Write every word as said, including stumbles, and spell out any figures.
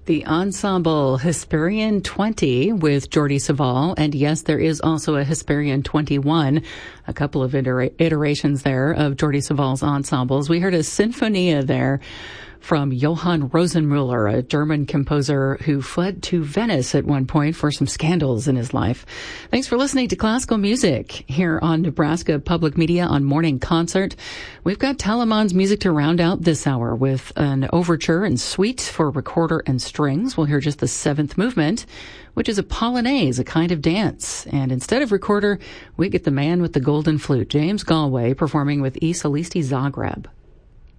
The ensemble Hesperian twenty with Jordi Savall, and yes, there is also a Hesperian twenty-one, a couple of iter- iterations there of Jordi Savall's ensembles. We heard a Sinfonia there from Johann Rosenmüller, a German composer who fled to Venice at one point for some scandals in his life. Thanks for listening to Classical Music here on Nebraska Public Media on Morning Concert. We've got Telemann's music to round out this hour with an overture and suite for recorder and strings. We'll hear just the seventh movement, which is a polonaise, a kind of dance. And instead of recorder, we get the man with the golden flute, James Galway, performing with E Solisti Zagreb.